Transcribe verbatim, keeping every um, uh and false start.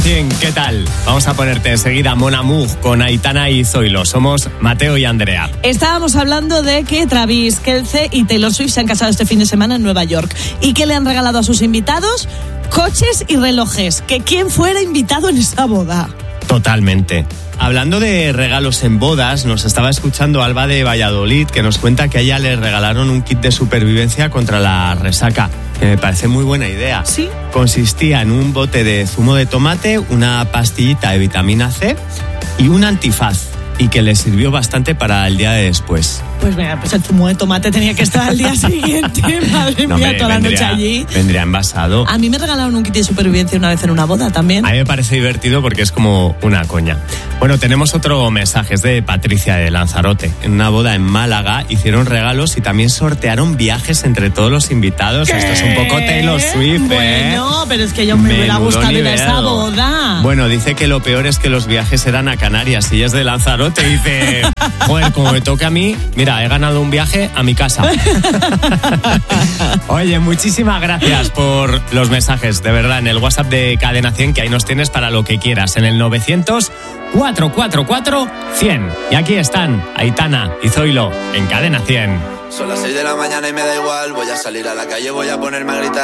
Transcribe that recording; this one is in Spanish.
cien, ¿qué tal? Vamos a ponerte enseguida Mon Amour con Aitana y Zoilo. Somos Mateo y Andrea. Estábamos hablando de que Travis Kelce y Taylor Swift se han casado este fin de semana en Nueva York y que le han regalado a sus invitados coches y relojes. Que quién fuera invitado en esa boda. Totalmente. Hablando de regalos en bodas, nos estaba escuchando Alba de Valladolid, que nos cuenta que a ella le regalaron un kit de supervivencia contra la resaca, que me parece muy buena idea. ¿Sí? Consistía en un bote de zumo de tomate, una pastillita de vitamina C y un antifaz, y que le sirvió bastante para el día de después. Pues mira, pues el zumo de tomate tenía que estar al día siguiente. Madre No, mía, me, toda la vendría, noche allí. Vendría envasado. A mí me regalaron un kit de supervivencia una vez en una boda también. A mí me parece divertido porque es como una coña. Bueno, tenemos otro mensaje, es de Patricia de Lanzarote. En una boda en Málaga hicieron regalos y también sortearon viajes entre todos los invitados. ¿Qué? Esto es un poco Taylor Swift, ¿eh? Bueno, pero es que yo me hubiera Menudo gustado ir a nivel. esa boda. Bueno, dice que lo peor es que los viajes eran a Canarias y ella es de Lanzarote y dice, joder, como me toque a mí, mira, he ganado un viaje a mi casa. Oye, muchísimas gracias por los mensajes, de verdad, en el WhatsApp de Cadena cien, que ahí nos tienes para lo que quieras, en el novecientos, cuatrocientos cuarenta y cuatro, cien. Y aquí están Aitana y Zoilo en Cadena cien. Son las seis de la mañana y me da igual. Voy a salir a la calle, voy a ponerme a gritar.